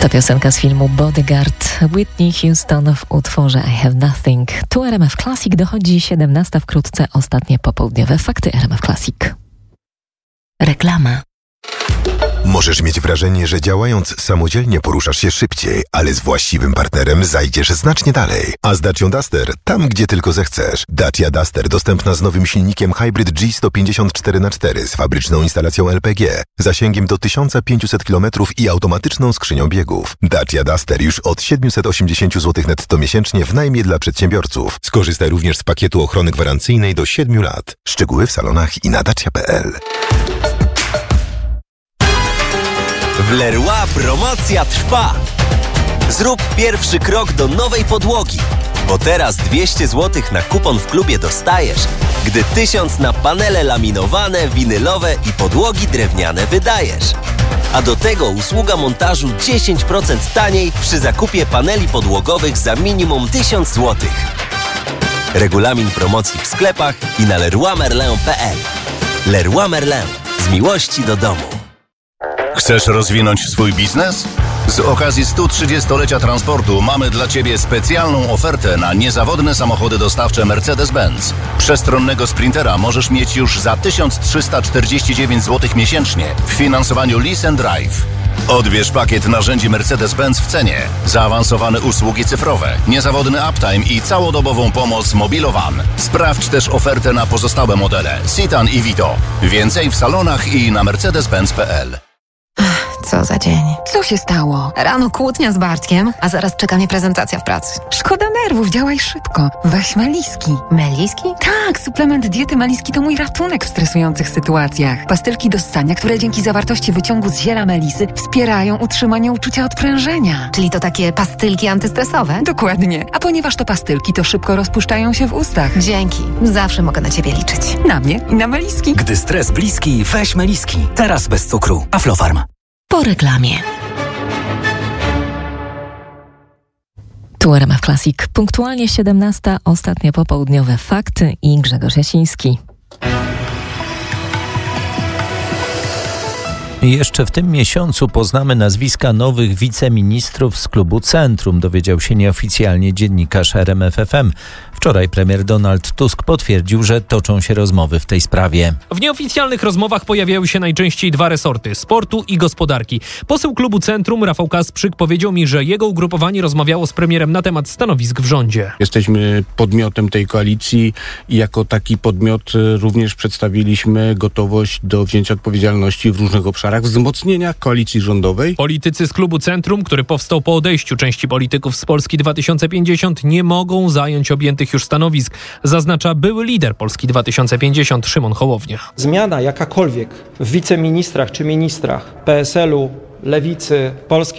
To piosenka z filmu Bodyguard. Whitney Houston w utworze I Have Nothing. Tu RMF Classic, dochodzi 17, wkrótce ostatnie popołudniowe fakty RMF Classic. Reklama. Możesz mieć wrażenie, że działając samodzielnie poruszasz się szybciej, ale z właściwym partnerem zajdziesz znacznie dalej. A z Dacią Duster tam, gdzie tylko zechcesz. Dacia Duster dostępna z nowym silnikiem Hybrid G154x4 z fabryczną instalacją LPG, zasięgiem do 1500 km i automatyczną skrzynią biegów. Dacia Duster już od 780 zł netto miesięcznie w najmie dla przedsiębiorców. Skorzystaj również z pakietu ochrony gwarancyjnej do 7 lat. Szczegóły w salonach i na dacia.pl. W Leroy promocja trwa! Zrób pierwszy krok do nowej podłogi, bo teraz 200 zł na kupon w klubie dostajesz, gdy 1000 na panele laminowane, winylowe i podłogi drewniane wydajesz. A do tego usługa montażu 10% taniej przy zakupie paneli podłogowych za minimum 1000 zł. Regulamin promocji w sklepach i na leroymerlin.pl. Leroy Merlin. Z miłości do domu. Chcesz rozwinąć swój biznes? Z okazji 130-lecia transportu mamy dla Ciebie specjalną ofertę na niezawodne samochody dostawcze Mercedes-Benz. Przestronnego Sprintera możesz mieć już za 1349 zł miesięcznie w finansowaniu Lease and Drive. Odbierz pakiet narzędzi Mercedes-Benz w cenie, zaawansowane usługi cyfrowe, niezawodny uptime i całodobową pomoc Mobilowan. Sprawdź też ofertę na pozostałe modele Citan i Vito. Więcej w salonach i na mercedes-benz.pl. Co za dzień. Co się stało? Rano kłótnia z Bartkiem, a zaraz czeka mnie prezentacja w pracy. Szkoda nerwów, działaj szybko. Weź Meliski. Meliski? Tak, suplement diety Meliski to mój ratunek w stresujących sytuacjach. Pastylki do ssania, które dzięki zawartości wyciągu z ziela melisy wspierają utrzymanie uczucia odprężenia. Czyli to takie pastylki antystresowe? Dokładnie. A ponieważ to pastylki, to szybko rozpuszczają się w ustach. Dzięki. Zawsze mogę na Ciebie liczyć. Na mnie i na Meliski. Gdy stres bliski, weź Meliski. Teraz bez cukru. Aflofarm. Po reklamie. Tu RMF Classic. Punktualnie 17, ostatnie popołudniowe fakty i Grzegorz Jasiński. Jeszcze w tym miesiącu poznamy nazwiska nowych wiceministrów z klubu Centrum, dowiedział się nieoficjalnie dziennikarz RMF FM. Wczoraj premier Donald Tusk potwierdził, że toczą się rozmowy w tej sprawie. W nieoficjalnych rozmowach pojawiają się najczęściej dwa resorty: sportu i gospodarki. Poseł klubu Centrum Rafał Kasprzyk powiedział mi, że jego ugrupowanie rozmawiało z premierem na temat stanowisk w rządzie. Jesteśmy podmiotem tej koalicji i jako taki podmiot również przedstawiliśmy gotowość do wzięcia odpowiedzialności w różnych obszarach wzmocnienia koalicji rządowej. Politycy z klubu Centrum, który powstał po odejściu części polityków z Polski 2050, nie mogą zająć objętych już stanowisk, zaznacza były lider Polski 2050 Szymon Hołownia. Zmiana jakakolwiek w wiceministrach czy ministrach PSL-u, Lewicy, Polski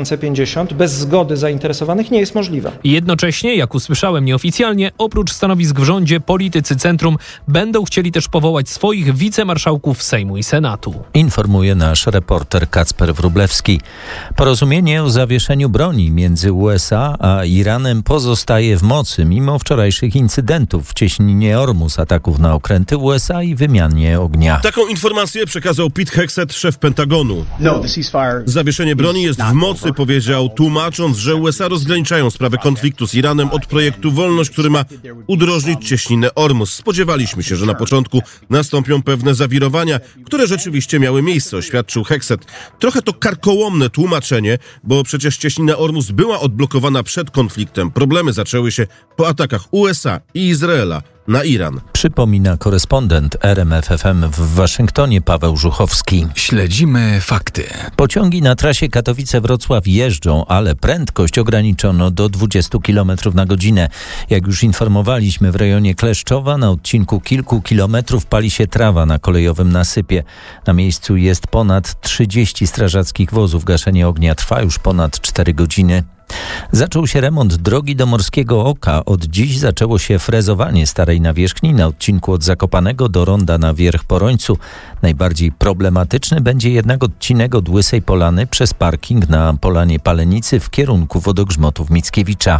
2050 bez zgody zainteresowanych nie jest możliwa. Jednocześnie, jak usłyszałem nieoficjalnie, oprócz stanowisk w rządzie, politycy Centrum będą chcieli też powołać swoich wicemarszałków Sejmu i Senatu. Informuje nasz reporter Kacper Wróblewski. Porozumienie o zawieszeniu broni między USA a Iranem pozostaje w mocy, mimo wczorajszych incydentów w cieśninie Ormus, ataków na okręty USA i wymianie ognia. Taką informację przekazał Pete Hegseth, szef Pentagonu. Zawieszenie broni jest w mocy, powiedział, tłumacząc, że USA rozgraniczają sprawę konfliktu z Iranem od projektu Wolność, który ma udrożnić cieśninę Ormus. Spodziewaliśmy się, że na początku nastąpią pewne zawirowania, które rzeczywiście miały miejsce, oświadczył Hegseth. Trochę to karkołomne tłumaczenie, bo przecież cieśnina Ormus była odblokowana przed konfliktem. Problemy zaczęły się po atakach USA i Izraela na Iran. Przypomina korespondent RMF FM w Waszyngtonie Paweł Żuchowski. Śledzimy fakty. Pociągi na trasie Katowice-Wrocław jeżdżą, ale prędkość ograniczono do 20 km na godzinę. Jak już informowaliśmy, w rejonie Kleszczowa na odcinku kilku kilometrów pali się trawa na kolejowym nasypie. Na miejscu jest ponad 30 strażackich wozów. Gaszenie ognia trwa już ponad 4 godziny. Zaczął się remont drogi do Morskiego Oka. Od dziś zaczęło się frezowanie starej nawierzchni na odcinku od Zakopanego do ronda na Wierch-Porońcu. Najbardziej problematyczny będzie jednak odcinek od Łysej Polany przez parking na Polanie Palenicy w kierunku Wodogrzmotów Mickiewicza.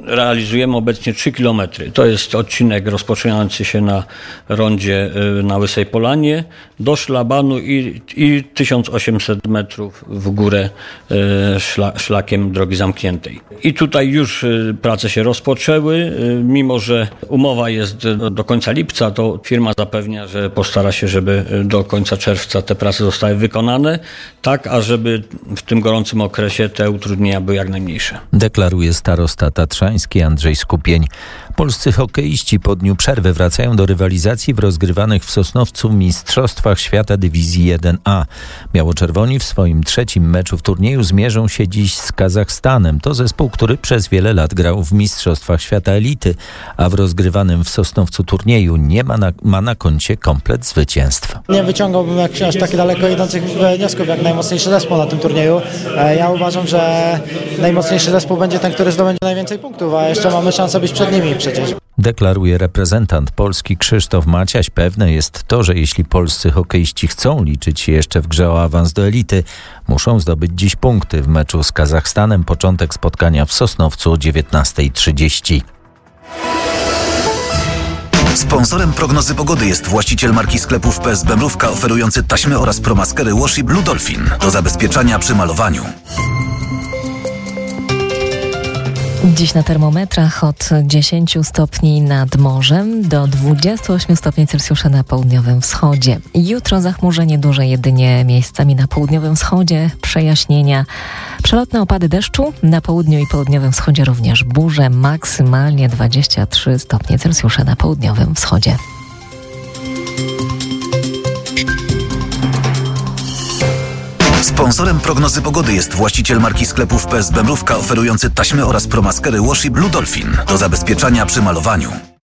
Realizujemy obecnie 3 km. To jest odcinek rozpoczynający się na rondzie na Łysej Polanie do szlabanu i 1800 metrów w górę szlakiem drogi zamkniętej. I tutaj już prace się rozpoczęły. Mimo że umowa jest do końca lipca, to firma zapewnia, że postara się, żeby do końca czerwca te prace zostały wykonane, tak ażeby w tym gorącym okresie te utrudnienia były jak najmniejsze. Deklaruje starosta tatrzański Andrzej Skupień. Polscy hokeiści po dniu przerwy wracają do rywalizacji w rozgrywanych w Sosnowcu Mistrzostwach Świata Dywizji 1A. Biało-czerwoni w swoim 3. meczu w turnieju zmierzą się dziś z Kazachstanem. To zespół, który przez wiele lat grał w Mistrzostwach Świata Elity, a w rozgrywanym w Sosnowcu turnieju nie ma na koncie komplet zwycięstw. Nie wyciągałbym aż tak daleko idących wniosków jak najmocniejszy zespół na tym turnieju. Ja uważam, że najmocniejszy zespół będzie ten, który zdobędzie najwięcej punktów, a jeszcze mamy szansę być przed nimi przecież. Deklaruje reprezentant Polski Krzysztof Maciaś. Pewne jest to, że jeśli polscy hokeiści chcą liczyć się jeszcze w grze o awans do elity, muszą zdobyć dziś punkty w meczu z Kazachstanem. Początek spotkania w Sosnowcu o 19:30. Sponsorem prognozy pogody jest właściciel marki sklepów PSB Mrówka, oferujący taśmy oraz promaskery Washi Blue Dolphin do zabezpieczania przy malowaniu. Dziś na termometrach od 10 stopni nad morzem do 28 stopni Celsjusza na południowym wschodzie. Jutro zachmurzenie duże jedynie miejscami na południowym wschodzie, przejaśnienia, przelotne opady deszczu, na południu i południowym wschodzie również burze, maksymalnie 23 stopnie Celsjusza na południowym wschodzie. Sponsorem prognozy pogody jest właściciel marki sklepów PSB Mrówka, oferujący taśmy oraz promaskery Washi Blue Dolphin do zabezpieczania przy malowaniu.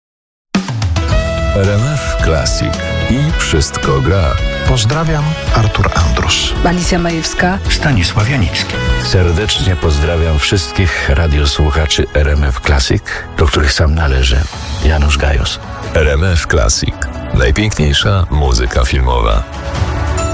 RMF Classic i wszystko gra. Pozdrawiam, Artur Andrus. Alicja Majewska. Stanisław Janicki. Serdecznie pozdrawiam wszystkich radiosłuchaczy RMF Classic, do których sam należy Janusz Gajos. RMF Classic. Najpiękniejsza muzyka filmowa.